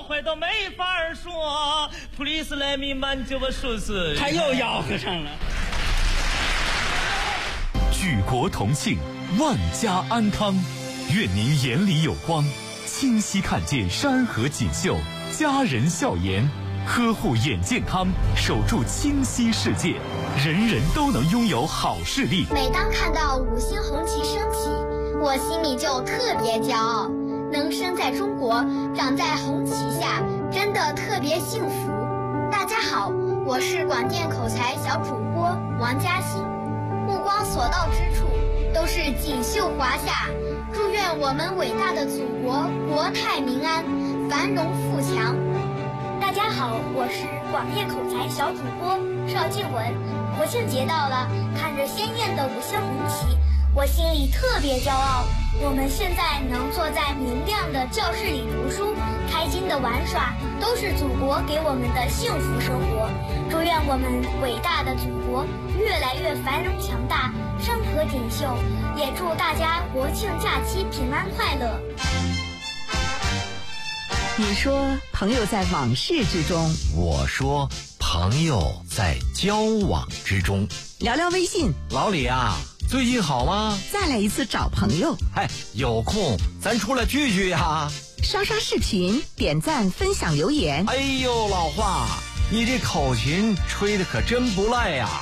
坏都没法说。Please let me man就我说是。 他又吆喝上了。 举国同庆，万家安康。愿您眼里有光，清晰看见山河锦绣，家人笑颜。呵护眼健康，守住清晰世界，人人都能拥有好视力。 每当看到5星红旗升起，我心里就特别骄傲。能生在中国，长在红旗下，真的特别幸福。大家好，我是广电口才小主播王嘉欣。目光所到之处都是锦绣华夏，祝愿我们伟大的祖国国泰民安，繁荣富强。大家好，我是广电口才小主播邵静文。国庆节到了，看着鲜艳的5星红旗，我心里特别骄傲。我们现在能坐在明亮的教室里读书，开心的玩耍，都是祖国给我们的幸福生活。祝愿我们伟大的祖国越来越繁荣强大，山河锦绣。也祝大家国庆假期平安快乐。 你说朋友在往事之中， 我说朋友在交往之中。 聊聊微信， 老李啊，最近好吗？ 再来一次找朋友。 嗨，有空咱出来聚聚呀。 刷刷视频，点赞分享留言。 哎呦，老华，你这口琴吹得可真不赖呀。